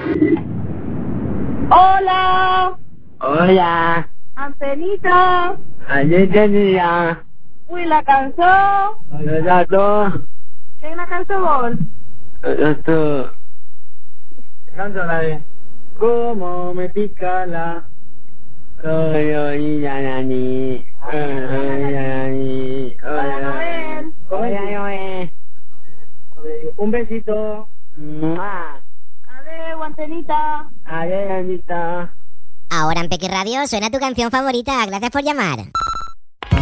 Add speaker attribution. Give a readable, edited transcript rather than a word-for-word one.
Speaker 1: Hola,
Speaker 2: Hola,
Speaker 1: Antenita.
Speaker 2: ayer tenía
Speaker 1: Uy, la canción.
Speaker 2: los datos,
Speaker 1: ¿Qué es la canción vos?
Speaker 2: los datos. Canto la de cómo me pica la Nani.
Speaker 1: Hola, Noel.
Speaker 2: Hola, Noel. Un besito. ¡Mua!
Speaker 1: Adeu, Antenita.
Speaker 2: Adiós, Anita.
Speaker 3: Ahora en Pequi Radio suena tu canción favorita. Gracias por llamar.